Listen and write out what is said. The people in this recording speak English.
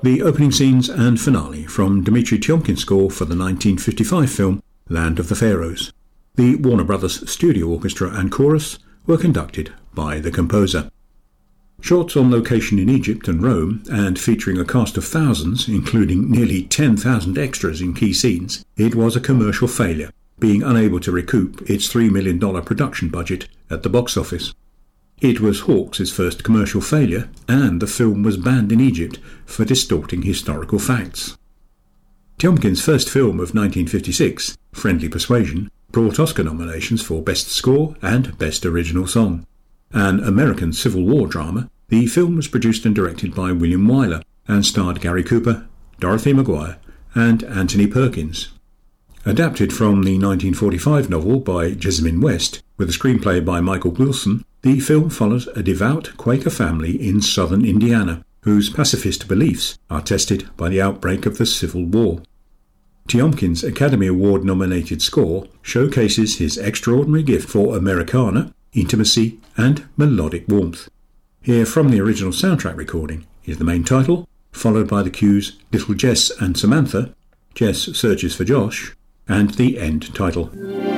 The opening scenes and finale from Dmitri Tiomkin's score for the 1955 film Land of the Pharaohs. The Warner Brothers Studio Orchestra and Chorus were conducted by the composer. Shots on location in Egypt and Rome, and featuring a cast of thousands, including nearly 10,000 extras in key scenes, it was a commercial failure, being unable to recoup its $3 million production budget at the box office. It was Hawks' first commercial failure, and the film was banned in Egypt for distorting historical facts. Tiomkin's first film of 1956, Friendly Persuasion, brought Oscar nominations for Best Score and Best Original Song. An American Civil War drama, the film was produced and directed by William Wyler and starred Gary Cooper, Dorothy Maguire, and Anthony Perkins. Adapted from the 1945 novel by Jessamine West, with a screenplay by Michael Wilson, the film follows a devout Quaker family in southern Indiana, whose pacifist beliefs are tested by the outbreak of the Civil War. Tiomkin's Academy Award-nominated score showcases his extraordinary gift for Americana, intimacy, and melodic warmth. Here from the original soundtrack recording is the main title, followed by the cues Little Jess and Samantha, Jess Searches for Josh, and the end title.